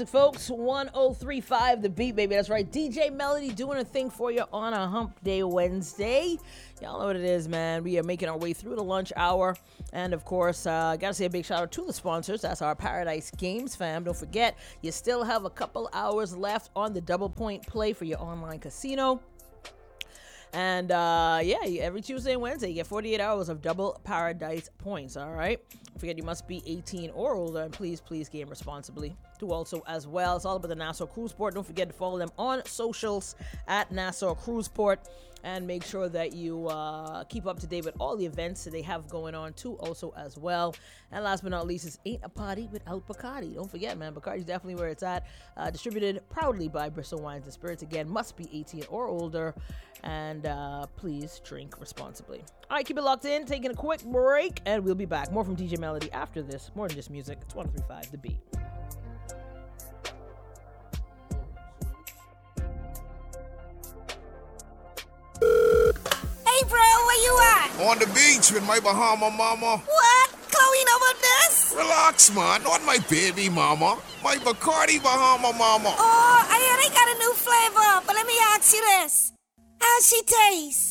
folks. 1035 The Beat, baby. That's right. DJ Melody doing a thing for you on a Hump Day Wednesday. Y'all know what it is, man. We are making our way through the lunch hour. And, of course, gotta say a big shout out to the sponsors. That's our Paradise Games, fam. Don't forget, you still have a couple hours left on the double point play for your online casino. And, every Tuesday and Wednesday, you get 48 hours of double Paradise points, all right? Don't forget, you must be 18 or older, and please game responsibly. Do also as well. It's all about the Nassau Cruise Port. Don't forget to follow them on socials at Nassau Cruise Port. And make sure that you keep up to date with all the events that they have going on, too, also as well. And last but not least, it ain't a party without Bacardi. Don't forget, man, Bacardi's definitely where it's at. Distributed proudly by Bristol Wines and Spirits. Again, must be 18 or older. And please drink responsibly. All right, keep it locked in. Taking a quick break, and we'll be back. More from DJ Melody after this. More than just music. It's 1035 The Beat. Hey, bro, where you at? On the beach with my Bahama mama. What? Chloe know about this? Relax, man. Not my baby mama. My Bacardi Bahama mama. Oh, I hear they got a new flavor, but let me ask you this. How she taste?